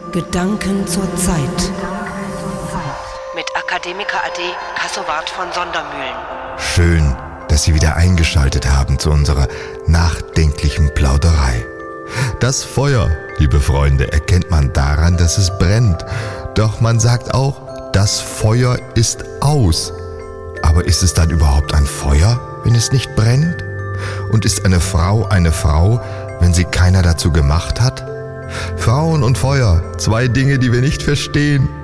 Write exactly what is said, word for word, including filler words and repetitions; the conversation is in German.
Gedanken zur Zeit. Mit Akademiker A D Kassowart von Sondermühlen. Schön, dass Sie wieder eingeschaltet haben zu unserer nachdenklichen Plauderei. Das Feuer, liebe Freunde, erkennt man daran, dass es brennt. Doch man sagt auch, das Feuer ist aus. Aber ist es dann überhaupt ein Feuer, wenn es nicht brennt? Und ist eine Frau eine Frau, wenn sie keiner dazu gemacht hat? Frauen und Feuer, zwei Dinge, die wir nicht verstehen.